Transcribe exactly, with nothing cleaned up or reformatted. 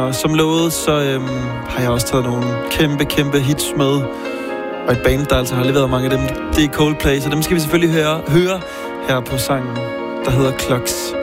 Og som lovet, så øhm, har jeg også taget nogle kæmpe, kæmpe hits med. Og et band, der altså har leveret mange af dem, det er Coldplay. Så dem skal vi selvfølgelig høre, høre her på sangen, der hedder Clocks.